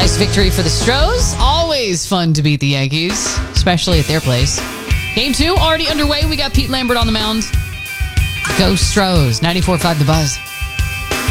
Nice victory for the Stros. Always fun to beat the Yankees, especially at their place. Game 2 already underway. We got Pete Lambert on the mound. Go Stros. 94.5 The Buzz.